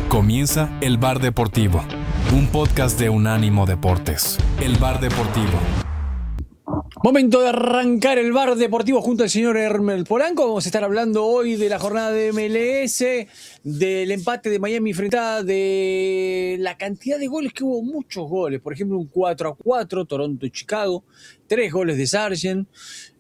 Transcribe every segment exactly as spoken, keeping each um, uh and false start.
Comienza El Bar Deportivo, un podcast de Unánimo Deportes. El Bar Deportivo. Momento de arrancar el Bar Deportivo junto al señor Hermel Polanco. Vamos a estar hablando hoy de la jornada de M L S, del empate de Miami frente a de la cantidad de goles que hubo, muchos goles. Por ejemplo, un cuatro a cuatro, Toronto y Chicago, tres goles de Sargent,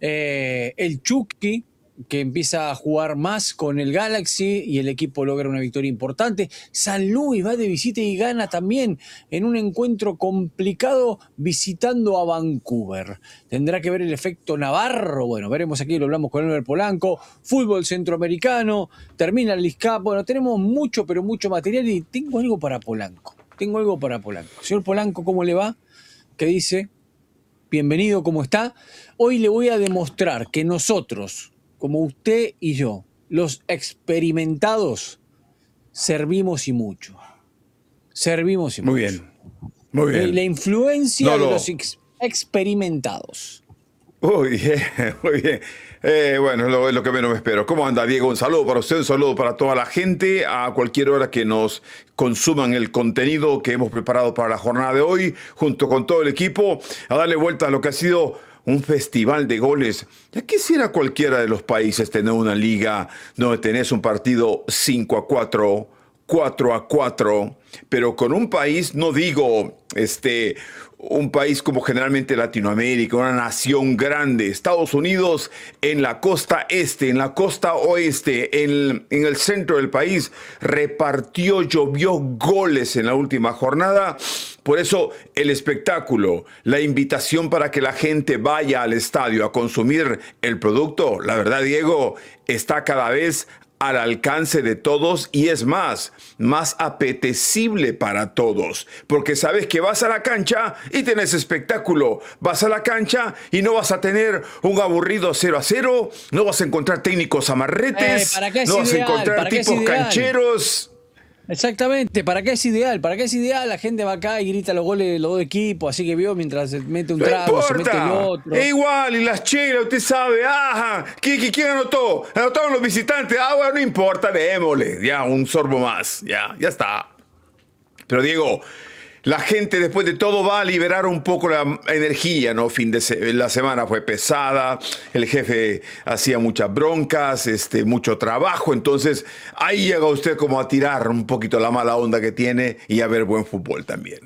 eh, el Chucky, que empieza a jugar más con el Galaxy y el equipo logra una victoria importante. San Luis va de visita y gana también en un encuentro complicado visitando a Vancouver. Tendrá que ver el efecto Navarro. Bueno, veremos aquí, lo hablamos con Hermel Polanco. Fútbol centroamericano, termina el Leagues Cup. Bueno, tenemos mucho, pero mucho material y tengo algo para Polanco. Tengo algo para Polanco. Señor Polanco, ¿cómo le va? ¿Qué dice? Bienvenido, ¿cómo está? Hoy le voy a demostrar que nosotros, como usted y yo, los experimentados, servimos y mucho. Servimos y mucho. Muy bien, muy bien. La influencia no, de no. los ex experimentados. Muy bien, muy bien. Eh, bueno, es lo, es lo que menos me espero. ¿Cómo anda, Diego? Un saludo para usted, un saludo para toda la gente, a cualquier hora que nos consuman el contenido que hemos preparado para la jornada de hoy, junto con todo el equipo, a darle vuelta a lo que ha sido un festival de goles. Ya quisiera cualquiera de los países tener una liga donde tenés un partido cinco a cuatro, cuatro a cuatro, pero con un país, no digo este, un país como generalmente Latinoamérica, una nación grande, Estados Unidos en la costa este, en la costa oeste, en, en el centro del país, repartió, llovió goles en la última jornada. Por eso el espectáculo, la invitación para que la gente vaya al estadio a consumir el producto, la verdad, Diego, está cada vez al alcance de todos y es más, más apetecible para todos, porque sabes que vas a la cancha y tenés espectáculo, vas a la cancha y no vas a tener un aburrido cero a cero, no vas a encontrar técnicos amarretes, Eh, ¿para qué es no vas ideal? a encontrar ¿Para qué es tipos ideal? cancheros. Exactamente, ¿para qué es ideal? ¿Para qué es ideal? La gente va acá y grita los goles de los dos equipos, así que vio mientras se mete un No trago, se mete el importa, otro. es igual, y las chelas, usted sabe, ajá, ¿quién, quién, quién anotó? Anotaron los visitantes, ah, bueno, no importa, démosle, ya, un sorbo más, ya, ya está. Pero Diego, la gente después de todo va a liberar un poco la energía, ¿no? Fin de se la semana fue pesada, el jefe hacía muchas broncas, este, mucho trabajo, entonces ahí llega usted como a tirar un poquito la mala onda que tiene y a ver buen fútbol también.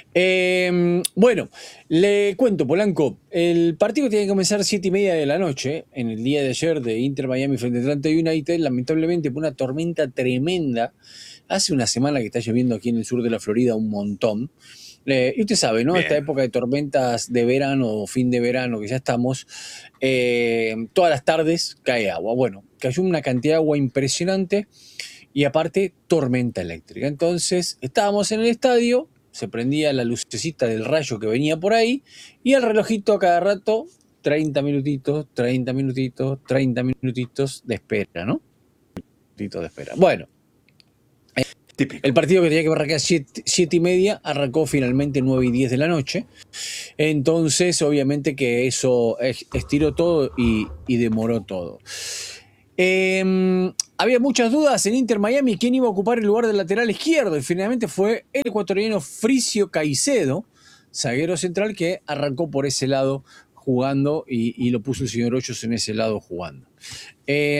Eh, bueno, le cuento, Polanco, el partido tiene que comenzar siete y media de la noche, en el día de ayer de Inter Miami frente a Atlanta United, lamentablemente por una tormenta tremenda. Hace una semana que está lloviendo aquí en el sur de la Florida un montón. Eh, y usted sabe, ¿no? Bien. Esta época de tormentas de verano o fin de verano que ya estamos, eh, todas las tardes cae agua. Bueno, cayó una cantidad de agua impresionante y aparte tormenta eléctrica. Entonces estábamos en el estadio, se prendía la lucecita del rayo que venía por ahí y el relojito a cada rato, treinta minutitos, treinta minutitos, treinta minutitos de espera, ¿no? Minutitos de espera. Bueno. Típico. El partido que tenía que arrancar a siete y media arrancó finalmente nueve y diez de la noche. Entonces, obviamente que eso estiró todo y, y demoró todo. Eh, había muchas dudas en Inter Miami quién iba a ocupar el lugar del lateral izquierdo. Y finalmente fue el ecuatoriano Fricio Caicedo, zaguero central, que arrancó por ese lado jugando y, y lo puso el señor Hoyos en ese lado jugando. Eh,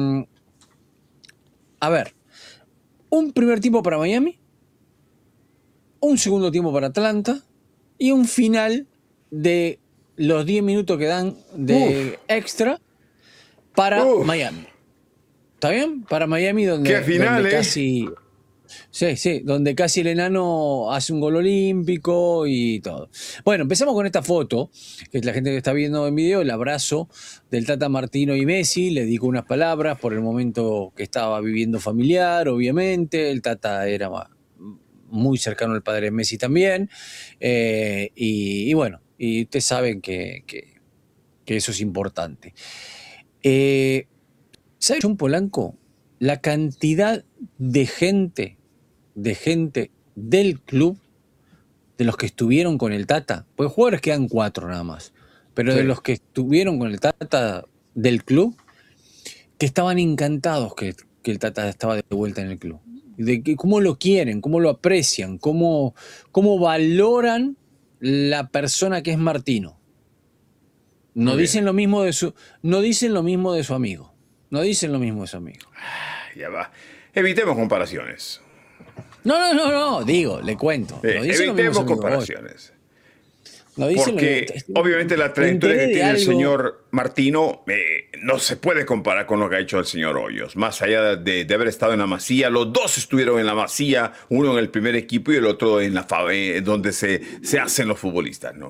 a ver. Un primer tiempo para Miami, un segundo tiempo para Atlanta y un final de los diez minutos que dan de Uf. extra para Uf. Miami. ¿Está bien? Para Miami donde, ¿Qué final, donde eh? casi... Sí, sí, donde casi el enano hace un gol olímpico y todo. Bueno, empezamos con esta foto, que la gente que está viendo en video, el abrazo del Tata Martino y Messi, le dijo unas palabras por el momento que estaba viviendo familiar, obviamente, el Tata era muy cercano al padre de Messi también, eh, y, y bueno, y ustedes saben que, que, que eso es importante. Eh, ¿Sabe, John Polanco? La cantidad de gente, de gente del club, de los que estuvieron con el Tata, pues jugadores quedan cuatro nada más, pero sí. de los que estuvieron con el Tata del club, que estaban encantados que, que el Tata estaba de vuelta en el club. de que, cómo lo quieren, cómo lo aprecian, cómo, cómo valoran la persona que es Martino. No Muy dicen bien. lo mismo de su, no dicen lo mismo de su amigo. No dicen lo mismo de su amigo. Ya va. Evitemos comparaciones. No, no, no, no, digo, le cuento. Eh, No dicen lo mismo de evitemos su amigo. comparaciones. No dicen lo Porque mismo. obviamente la Me trayectoria enteré que de tiene el algo- señor Martino eh, no se puede comparar con lo que ha hecho el señor Hoyos. Más allá de, de haber estado en la Masía, los dos estuvieron en la Masía, uno en el primer equipo y el otro en la fa- eh, donde se, se hacen los futbolistas, ¿no?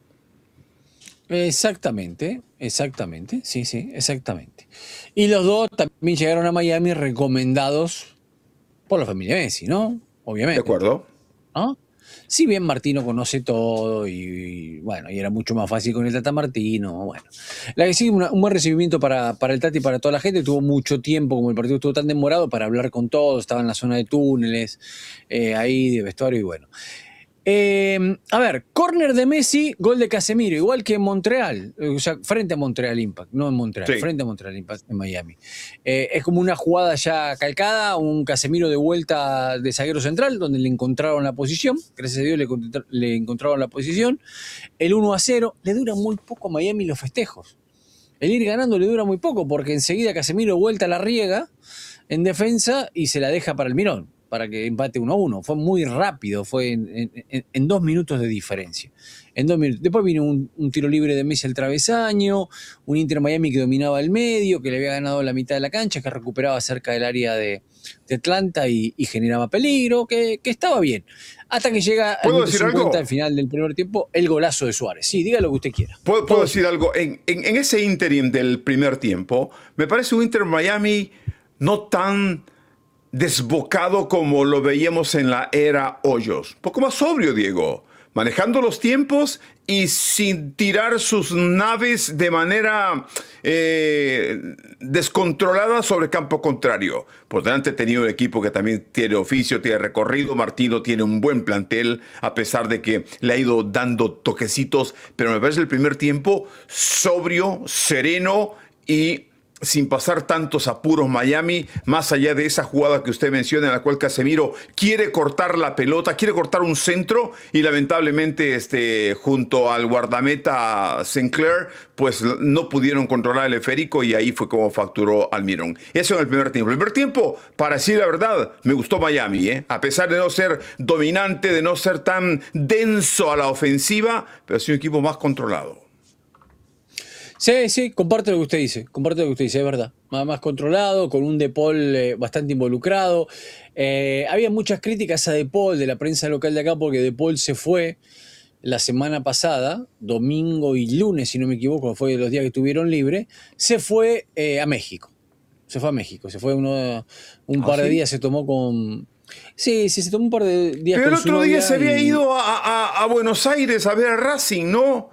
Exactamente, exactamente, sí, sí, exactamente. Y los dos también llegaron a Miami recomendados por la familia Messi, ¿no? ¿De Obviamente, acuerdo? ¿no? Si bien Martino conoce todo y, y, bueno, y era mucho más fácil con el Tata Martino, bueno. La que sí, una- un buen recibimiento para, para el Tata y para toda la gente. Tuvo mucho tiempo, como el partido estuvo tan demorado, para hablar con todos. Estaba en la zona de túneles, eh, ahí de vestuario y bueno. Eh, a ver, córner de Messi, gol de Casemiro, igual que en Montreal, o sea, frente a Montreal Impact, no en Montreal, Sí. frente a Montreal Impact en Miami. Eh, es como una jugada ya calcada, un Casemiro de vuelta de zaguero central, donde le encontraron la posición, gracias a Dios le, encontr- le encontraron la posición. El uno a cero, le dura muy poco a Miami los festejos. El ir ganando le dura muy poco, porque enseguida Casemiro vuelta la riega en defensa y se la deja para el Mirón, para que empate uno a uno. Fue muy rápido, fue en, en- en dos minutos de diferencia. En dos minutos. Después vino un, un tiro libre de Messi al travesaño, un Inter Miami que dominaba el medio, que le había ganado la mitad de la cancha, que recuperaba cerca del área de, de Atlanta y, y generaba peligro, que, que estaba bien. Hasta que llega al ¿Puedo minuto decir cincuenta, algo? al final del primer tiempo, el golazo de Suárez. Sí, diga lo que usted quiera. ¿Puedo, puedo Todo decir algo? En, en- en ese interim del primer tiempo, me parece un Inter Miami no tan desbocado como lo veíamos en la era Hoyos. Un poco más sobrio, Diego. Manejando los tiempos y sin tirar sus naves de manera eh, descontrolada sobre campo contrario. Por delante tenía un equipo que también tiene oficio, tiene recorrido. Martino tiene un buen plantel, a pesar de que le ha ido dando toquecitos. Pero me parece el primer tiempo sobrio, sereno y sin pasar tantos apuros Miami, más allá de esa jugada que usted menciona en la cual Casemiro quiere cortar la pelota, quiere cortar un centro y lamentablemente este, junto al guardameta Sinclair pues no pudieron controlar el esférico y ahí fue como facturó Almirón. Eso en el primer tiempo. El primer tiempo, para decir la verdad, me gustó Miami, ¿eh? A pesar de no ser dominante, de no ser tan denso a la ofensiva, pero ha sido un equipo más controlado. Sí, sí, comparte lo que usted dice, comparte lo que usted dice, es verdad. Más, más controlado, con un De Paul eh, bastante involucrado. Eh, había muchas críticas a De Paul de la prensa local de acá porque De Paul se fue la semana pasada, domingo y lunes, si no me equivoco, fue de los días que estuvieron libre, se fue eh, a México. Se fue a México, se fue uno, un ¿Ah, par de sí? días, se tomó con... Sí, sí, se tomó un par de días Pero con el su otro día novia se había y- ido a, a- a Buenos Aires a ver a Racing, ¿no?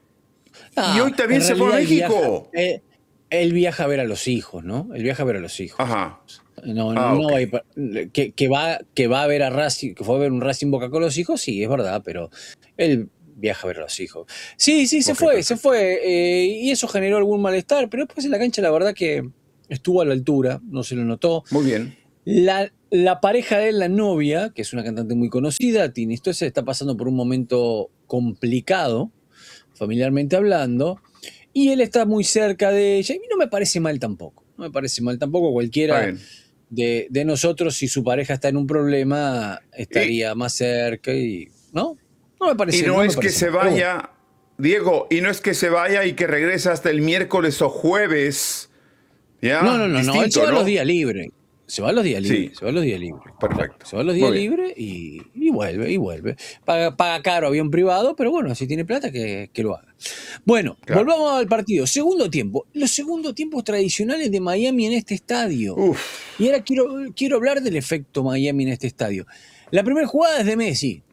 Ah, y hoy también en se fue a realidad él México. viaja- eh, él viaja a ver a los hijos, ¿no? Él viaja a ver a los hijos. Ajá. No, Ah, no ok. va a ir pa- que, que va, que va a ver a Racing, que fue a ver un Racing Boca con los hijos, sí, es verdad, pero él viaja a ver a los hijos. Sí, sí, se Ok, fue, se perfecto. fue. eh, y eso generó algún malestar, pero después en la cancha la verdad que estuvo a la altura, no se lo notó. Muy bien. La, la pareja de él, la novia, que es una cantante muy conocida, Tini Stoessel, está pasando por un momento complicado, familiarmente hablando, y él está muy cerca de ella, y no me parece mal tampoco, no me parece mal tampoco, Está cualquiera bien. de, de nosotros, si su pareja está en un problema, estaría más cerca, y ¿no? No me parece Y no, me es que parece se mal, pero bueno. vaya, Diego, y no es que se vaya y que regrese hasta el miércoles o jueves. ¿Ya? No, no, no, no, él se Distinto, va a los ¿no? días libres. Se va a los días Sí. libres, se va a los días libres. Perfecto. Claro, se va a los Muy días bien. libres y, y vuelve, y vuelve. Paga, paga caro avión privado, pero bueno, si tiene plata, que, que lo haga. Bueno, Claro. volvamos al partido. Segundo tiempo. Los segundos tiempos tradicionales de Miami en este estadio. Uf. Y ahora quiero, quiero hablar del efecto Miami en este estadio. La primera jugada es de Messi.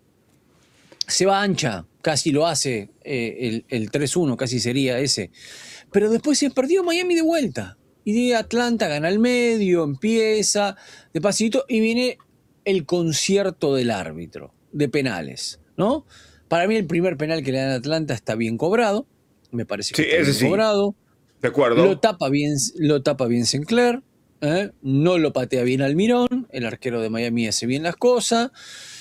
Se va ancha, casi lo hace eh, el, el tres uno, casi sería ese. Pero después se perdió Miami de vuelta. Y de Atlanta gana el medio, empieza despacito y viene el concierto del árbitro de penales, ¿no? Para mí el primer penal que le dan a Atlanta está bien cobrado, me parece que Sí, está ese bien sí. cobrado. De acuerdo. Lo tapa bien, lo tapa bien Sinclair, ¿eh? No lo patea bien Almirón, el arquero de Miami hace bien las cosas.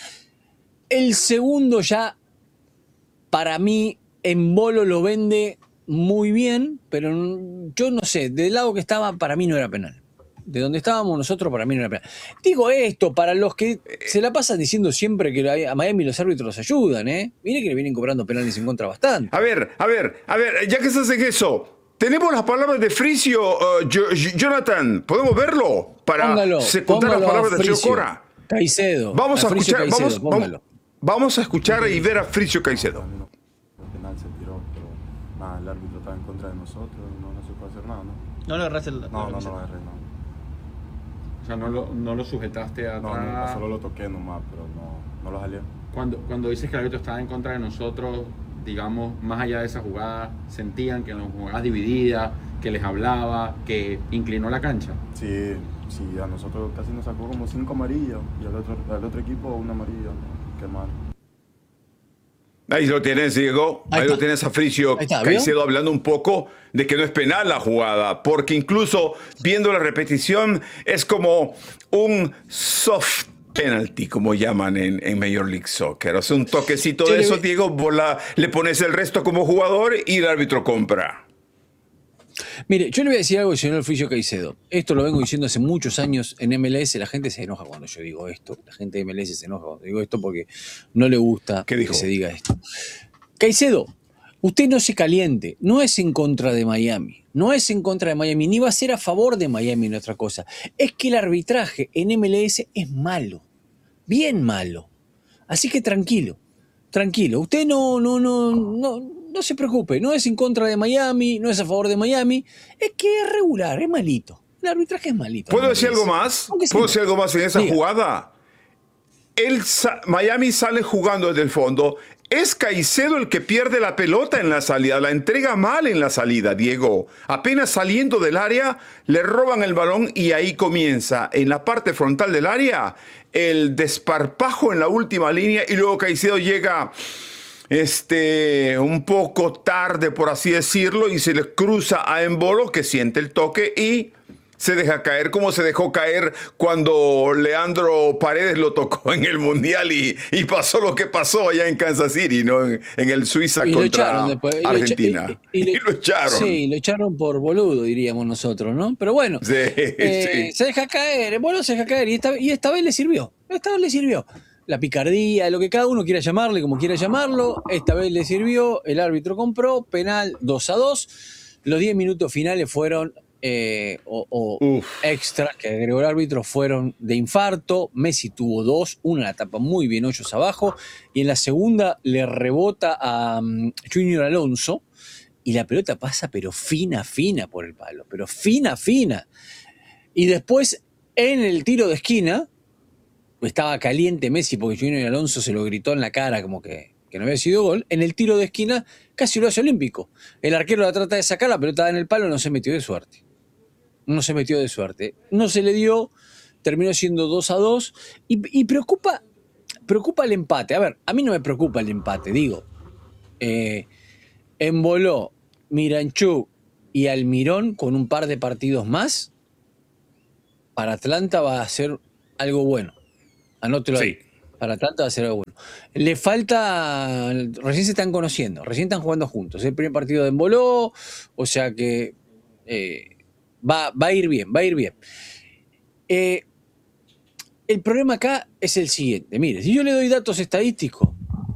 El segundo ya, para mí, Embolo lo vende muy bien, pero yo no sé, del lado que estaba, para mí no era penal. De donde estábamos nosotros, para mí no era penal. Digo esto para los que se la pasan diciendo siempre que a Miami los árbitros ayudan, ¿eh? Mire que le vienen cobrando penales en contra bastante. A ver, a ver, a ver, ya que estás en eso, tenemos las palabras de Fricio, uh, Jo- Jonathan, ¿podemos verlo? Para Póngalo, secundar las póngalo a palabras de Cheo Fricio. Cora. Caicedo. Vamos a, Fricio escuchar, Caicedo, vamos, póngalo. vamos, vamos a escuchar y ver a Fricio Caicedo. El penal se tiró, pero nada, el árbitro estaba en contra de nosotros, no, no se puede hacer nada, ¿no? No le agarraste el... No, no, no, no, agarré, no. O sea, no lo, no lo sujetaste atrás. No, no, solo lo toqué nomás, pero no, no lo jalé. Cuando, cuando dices que el árbitro estaba en contra de nosotros, digamos, más allá de esa jugada, sentían que en las jugadas divididas, que les hablaba, que inclinó la cancha. Sí, sí, a nosotros casi nos sacó como cinco amarillas y al otro, al otro equipo una amarilla. Qué mal. Ahí lo tienes, Diego. Ahí, Ahí lo está. tienes a Fricio Ahí está, ¿vio? Caicedo hablando un poco de que no es penal la jugada, porque incluso viendo la repetición es como un soft penalty, como llaman en, en Major League Soccer. O sea, un toquecito Yo de le eso, vi- Diego, vos la- le pones el resto como jugador y el árbitro compra. Mire, yo le voy a decir algo al señor Fricio Caicedo. Esto lo vengo diciendo hace muchos años en M L S. La gente se enoja cuando yo digo esto. La gente de M L S se enoja cuando digo esto porque no le gusta ¿Qué dijo? que se diga esto. Caicedo, usted no se caliente. No es en contra de Miami. No es en contra de Miami. Ni va a ser a favor de Miami en otra cosa. Es que el arbitraje en M L S es malo. Bien malo. Así que tranquilo. Tranquilo. Usted no, no, no, no, no se preocupe. No es en contra de Miami, no es a favor de Miami. Es que es regular, es malito. El arbitraje es malito. ¿Puedo en decir M L S. algo más? Aunque sí. ¿Puedo decir algo más en esa Diga. jugada? El sa- Miami sale jugando desde el fondo. Es Caicedo el que pierde la pelota en la salida. La entrega mal en la salida, Diego. Apenas saliendo del área, le roban el balón y ahí comienza, en la parte frontal del área, el desparpajo en la última línea y luego Caicedo llega este, un poco tarde, por así decirlo, y se le cruza a Embolo, que siente el toque y se deja caer como se dejó caer cuando Leandro Paredes lo tocó en el Mundial y, y pasó lo que pasó allá en Kansas City, ¿no? En, en el Suiza Y lo contra echaron después. Y lo echa- Argentina. y- y- Y lo echaron. Sí, lo echaron por boludo, diríamos nosotros, ¿no? Pero bueno, Sí, eh, sí. se deja caer, bueno, se deja caer y esta, y esta vez le sirvió. Esta vez le sirvió. La picardía, lo que cada uno quiera llamarle, como quiera llamarlo, esta vez le sirvió, el árbitro compró, penal dos a dos. Los diez minutos finales fueron, eh, o, o Uf. extra que agregó el árbitro, fueron de infarto. Messi tuvo dos, una la tapa muy bien, hoyos abajo, y en la segunda le rebota a um, Junior Alonso, y la pelota pasa pero fina, fina por el palo, pero fina, fina. Y después, en el tiro de esquina, estaba caliente Messi porque Junior Alonso se lo gritó en la cara como que, que no había sido gol. En el tiro de esquina casi lo hace olímpico. El arquero la trata de sacar, la pelota en el palo, no se metió de suerte. No se metió de suerte. No se le dio, terminó siendo dos a dos. Y, y preocupa, preocupa el empate. A ver, a mí no me preocupa el empate, digo. Eh, Emboló, Miranchuk y Almirón con un par de partidos más. Para Atlanta va a ser algo bueno. Anótelo ahí. Sí. Para Atlanta va a ser algo bueno. Le falta. Recién se están conociendo, recién están jugando juntos. El primer partido de Emboló, o sea que eh, va, va a ir bien, va a ir bien. Eh, el problema acá es el siguiente. Mire, si yo le doy datos estadísticos,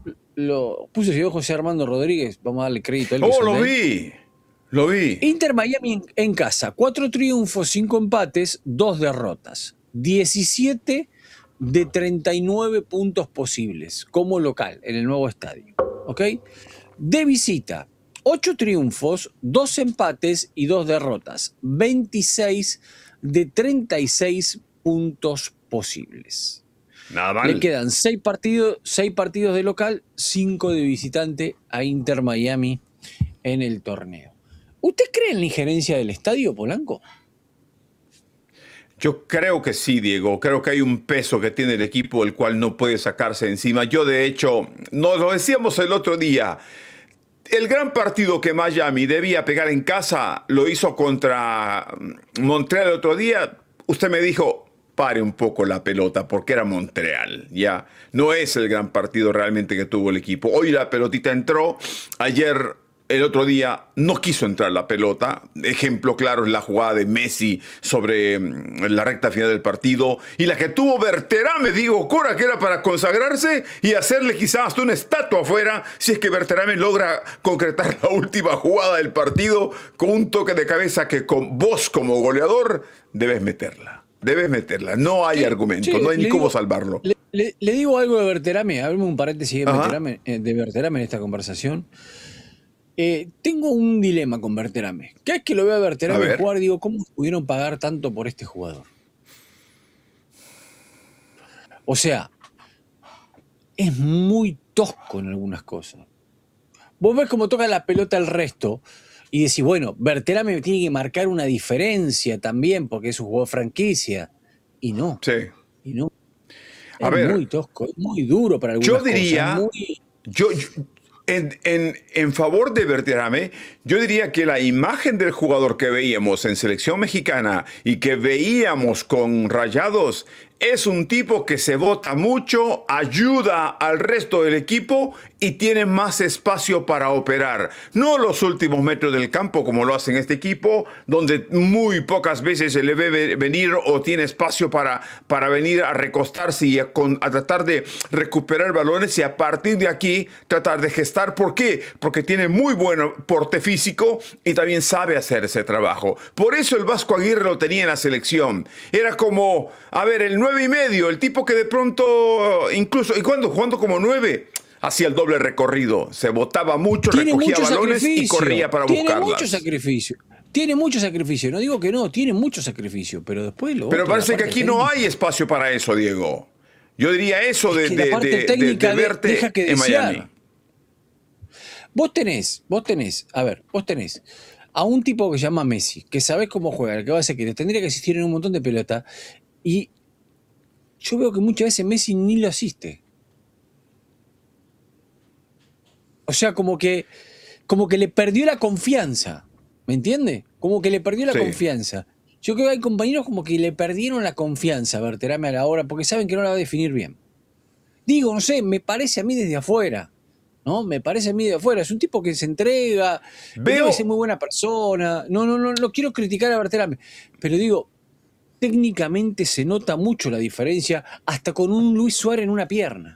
lo puse yo José Armando Rodríguez, vamos a darle crédito a él. que Oh, son lo de él. vi. Lo vi. Inter Miami en, en casa, cuatro triunfos, cinco empates, dos derrotas. diecisiete de treinta y nueve puntos posibles como local en el nuevo estadio. ¿Ok? De visita, ocho triunfos, dos empates y dos derrotas. veintiséis de treinta y seis puntos posibles. Nada mal. Le quedan seis partidos, seis partidos de local, cinco de visitante a Inter Miami en el torneo. ¿Usted cree en la injerencia del estadio, Polanco? Yo creo que sí, Diego. Creo que hay un peso que tiene el equipo el cual no puede sacarse encima. Yo, de hecho, nos lo decíamos el otro día. El gran partido que Miami debía pegar en casa lo hizo contra Montreal el otro día. usted me dijo, pare un poco la pelota, porque era Montreal, ya. No es el gran partido realmente que tuvo el equipo. Hoy la pelotita entró, ayer, el otro día, no quiso entrar la pelota. Ejemplo claro es la jugada de Messi sobre la recta final del partido. Y la que tuvo Berterame, digo, Cora, que era para consagrarse y hacerle quizás hasta una estatua afuera, si es que Berterame logra concretar la última jugada del partido con un toque de cabeza que con vos como goleador debes meterla. Debes meterla. No hay Sí, argumento, sí, no hay ni le cómo digo- salvarlo. Le, le- le digo algo de Berterame, abrimos un paréntesis de Ajá. Berterame, eh, de Berterame en esta conversación. Eh, tengo un dilema con Berterame. Cada vez que lo veo a A Berterame ver. jugar, digo, ¿cómo pudieron pagar tanto por este jugador? O sea, es muy tosco en algunas cosas. Vos ves cómo toca la pelota el resto y decís, bueno, Berterame tiene que marcar una diferencia también porque es un jugador franquicia. Y no, Sí. y no. A Es ver, muy tosco, es muy duro para algunas yo cosas. diría, muy- yo, yo- en, en- en favor de Berterame, yo diría que la imagen del jugador que veíamos en selección mexicana y que veíamos con Rayados es un tipo que se bota mucho, ayuda al resto del equipo y tiene más espacio para operar. No los últimos metros del campo como lo hace en este equipo, donde muy pocas veces se le ve venir o tiene espacio para, para venir a recostarse y a, con- a tratar de recuperar balones y a partir de aquí tratar de gestar. ¿Por qué? Porque tiene muy buen porte físico y también sabe hacer ese trabajo. Por eso el Vasco Aguirre lo tenía en la selección. Era como, a ver, el nueve y medio, el tipo que de pronto, incluso, ¿y cuándo? Jugando como nueve, hacía el doble recorrido. Se botaba mucho, Tiene recogía mucho balones y sacrificio. corría para Tiene buscarlas. mucho sacrificio. Tiene mucho sacrificio. No digo que no, tiene mucho sacrificio, pero después lo Pero otro, la parece que parte aquí no técnica. hay espacio para eso, Diego. Yo diría eso de, Es que la de- parte de- de- técnica de de- verte deja que en desear. Miami. Vos tenés, vos tenés, a ver, vos tenés a un tipo que se llama Messi, que sabés cómo juega, el que va a hacer que tendría que asistir en un montón de pelota, y yo veo que muchas veces Messi ni lo asiste. O sea, como que, como que le perdió la confianza, ¿me entiende? Como que le perdió la Sí. confianza. Yo creo que hay compañeros como que le perdieron la confianza a Berterame a la hora, porque saben que no la va a definir bien. Digo, no sé, me parece a mí desde afuera. ¿No? Me parece a mí de afuera. Es un tipo que se entrega, Veo- debe ser muy buena persona. No, no, no, no quiero criticar a Berterame. Pero digo, técnicamente se nota mucho la diferencia, hasta con un Luis Suárez en una pierna.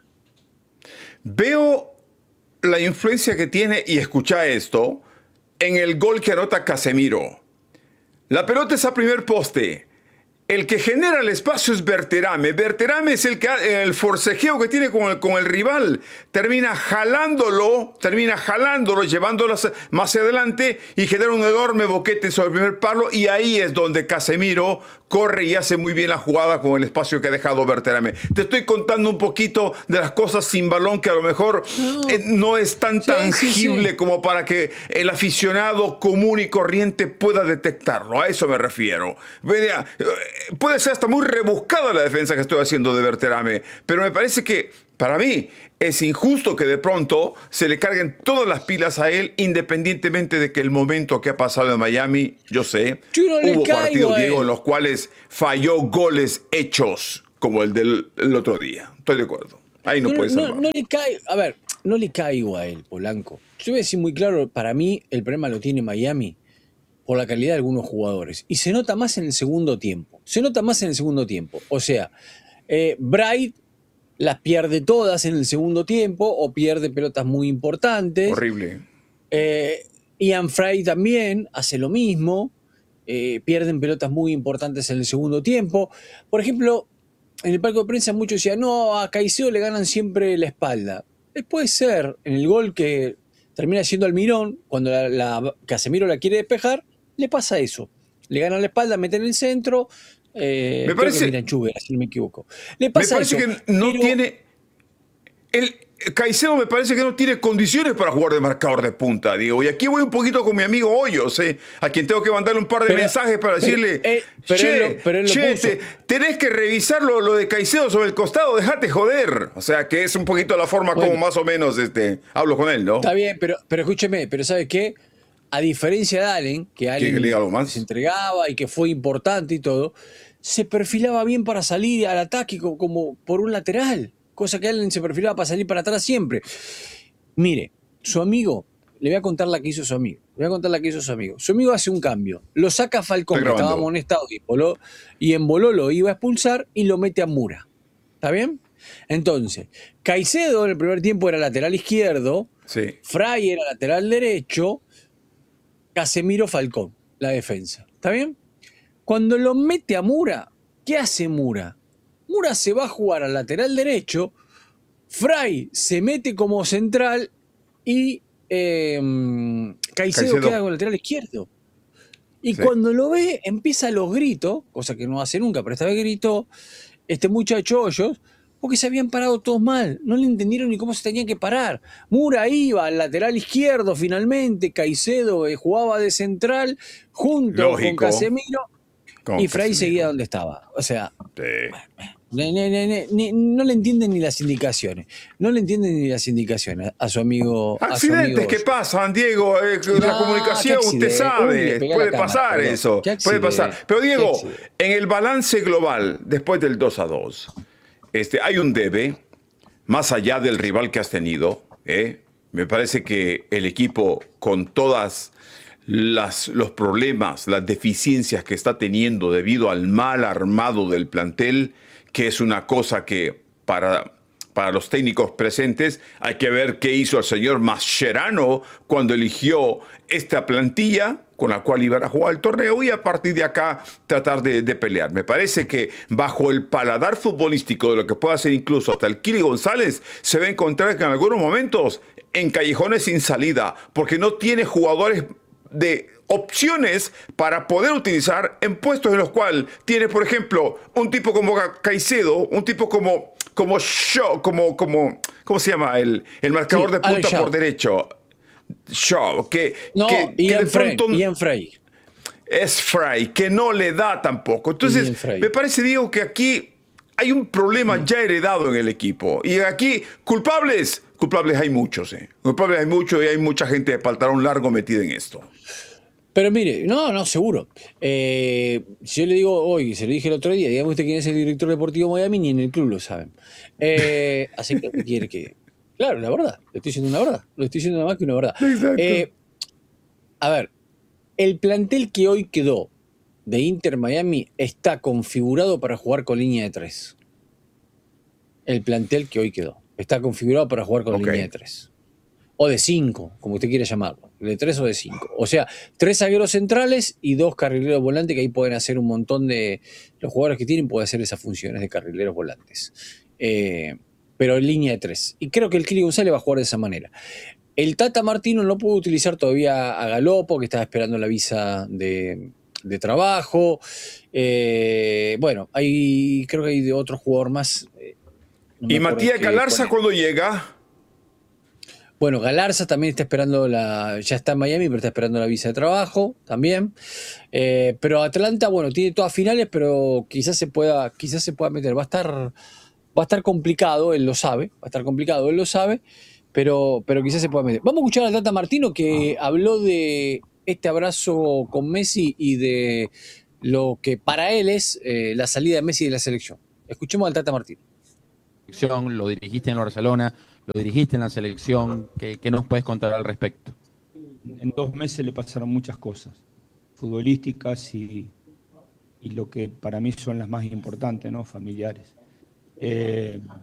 Veo la influencia que tiene, y escucha esto, en el gol que anota Casemiro. La pelota es a primer poste. El que genera el espacio es Berterame. Berterame es el que el forcejeo que tiene con el, con el rival. Termina jalándolo, termina jalándolo, llevándolo más adelante y genera un enorme boquete sobre el primer palo. Y ahí es donde Casemiro corre y hace muy bien la jugada con el espacio que ha dejado Berterame. Te estoy contando un poquito de las cosas sin balón que a lo mejor No. eh, no es tan Sí, sí, tangible sí. como para que el aficionado común y corriente pueda detectarlo. A eso me refiero. Vea, eh, puede ser hasta muy rebuscada la defensa que estoy haciendo de Berterame, pero me parece que para mí es injusto que de pronto se le carguen todas las pilas a él, independientemente de que el momento que ha pasado en Miami, yo sé, Yo no le hubo caigo partidos, a él. Diego, en los cuales falló goles hechos, como el del el otro día. Estoy de acuerdo. Ahí no, No, puede no, salvar. no le cae, a ver, no le caigo a él, Polanco. Yo voy a decir muy claro, para mí el problema lo tiene Miami por la calidad de algunos jugadores. Y se nota más en el segundo tiempo. Se nota más en el segundo tiempo. O sea, eh, Bright las pierde todas en el segundo tiempo o pierde pelotas muy importantes. Horrible. Eh, Ian Fry también hace lo mismo. Eh, pierden pelotas muy importantes en el segundo tiempo. Por ejemplo, en el palco de prensa muchos decían, no, a Caicedo le ganan siempre la espalda. Eh, puede ser, en el gol que termina siendo Almirón, cuando la, la- Casemiro la quiere despejar, le pasa eso. Le ganan la espalda, meten el centro. Eh, Me creo parece- que Miranchuber, si no me equivoco. Le Me pasa parece eso, que no pero- tiene. El Caicedo me parece que no tiene condiciones para jugar de marcador de punta, digo. Y aquí voy un poquito con mi amigo Hoyos, ¿eh? A quien tengo que mandarle un par de Pero- mensajes para pero- decirle. eh, pero che, él lo- pero él lo che, puso. te- tenés que revisar lo, lo de Caicedo sobre el costado, dejate joder. O sea, que es un poquito la forma Bueno. como más o menos este, hablo con él, ¿no? Está bien, pero, pero escúcheme, pero ¿sabe qué? A diferencia de Allen, que Allen que le diga algo más? se entregaba y que fue importante y todo, se perfilaba bien para salir al ataque como, como por un lateral, cosa que Allen se perfilaba para salir para atrás siempre. Mire, su amigo, le voy a contar la que hizo su amigo, le voy a contar la que hizo su amigo. Su amigo hace un cambio, lo saca a Falcón, que estaba amonestado, y, Boló, y en Boló lo iba a expulsar y lo mete a Mura. ¿Está bien? Entonces, Caicedo en el primer tiempo era lateral izquierdo, Sí. Fray era lateral derecho, Casemiro Falcón, la defensa. ¿Está bien? Cuando lo mete a Mura, ¿qué hace Mura? Mura se va a jugar al lateral derecho, Fray se mete como central y eh, Caicedo, Caicedo queda como lateral izquierdo. Y sí. Cuando lo ve, empieza los gritos, cosa que no hace nunca, pero esta vez gritó este muchacho Hoyos, porque se habían parado todos mal, no le entendieron ni cómo se tenían que parar. Mura iba al lateral izquierdo finalmente, Caicedo eh, jugaba de central junto Lógico. con Casemiro con y Fray Casemiro. seguía donde estaba. O sea, sí. ne, ne, ne, ne, no le entienden ni las indicaciones, no le entienden ni las indicaciones a su amigo. Accidentes a su amigo. que pasan, Diego, eh, no, la comunicación, usted sabe, Uy, puede pasar cámara, eso, puede pasar. Pero Diego, en el balance global, después del dos a dos, Este, hay un debe, más allá del rival que has tenido. ¿eh? Me parece que el equipo, con todas las, los problemas, las deficiencias que está teniendo debido al mal armado del plantel, que es una cosa que para, para los técnicos presentes hay que ver qué hizo el señor Mascherano cuando eligió esta plantilla con la cual iban a jugar el torneo y a partir de acá tratar de, de pelear. Me parece que bajo el paladar futbolístico de lo que puede hacer incluso hasta el Kili González, se va a encontrar que en algunos momentos en callejones sin salida, porque no tiene jugadores de opciones para poder utilizar en puestos en los cuales tiene, por ejemplo, un tipo como Caicedo, un tipo como como Shaw, como como ¿cómo se llama? El, el marcador sí, de punta por derecho. Shaw, que, no, que, y, que en de Frey, pronto y en Frey. Es Fray, que no le da tampoco. Entonces, me parece, Diego, que aquí hay un problema ya heredado en el equipo. Y aquí, culpables, culpables hay muchos. ¿eh? Culpables hay muchos y hay mucha gente de pantalón largo metida en esto. Pero mire, no, no, seguro. Eh, si yo le digo hoy, se lo dije el otro día, digamos usted quién es el director deportivo de Miami, ni en el club lo saben. Eh, así que, ¿qué quiere que...? Claro, la verdad. Le estoy diciendo una verdad. Lo estoy diciendo nada más que una verdad. Exacto. Eh, a ver, el plantel que hoy quedó de Inter Miami está configurado para jugar con línea de tres. El plantel que hoy quedó está configurado para jugar con okay. línea de tres. O de cinco, como usted quiera llamarlo. De tres o de cinco. O sea, tres zagueros centrales y dos carrileros volantes que ahí pueden hacer un montón de... Los jugadores que tienen pueden hacer esas funciones de carrileros volantes. Eh, pero en línea de tres. Y creo que el Kili González va a jugar de esa manera. El Tata Martino no pudo utilizar todavía a Galopo, que estaba esperando la visa de, de trabajo. Eh, bueno, hay, creo que hay de otro jugador más. Eh, no ¿Y Matías Galarza cuándo llega? Bueno, Galarza también está esperando la... Ya está en Miami, pero está esperando la visa de trabajo también. Eh, pero Atlanta, bueno, tiene todas finales, pero quizás se pueda, quizás se pueda meter. Va a estar, va a estar complicado, él lo sabe. Va a estar complicado, él lo sabe. Pero, pero quizás se pueda meter. Vamos a escuchar al Tata Martino, que habló de este abrazo con Messi y de lo que para él es eh, la salida de Messi de la selección. Escuchemos al Tata Martino. Lo dirigiste en Barcelona, lo dirigiste en la selección. ¿Qué, qué nos puedes contar al respecto? En dos meses le pasaron muchas cosas, futbolísticas y, y lo que para mí son las más importantes, ¿no? Familiares. Eh,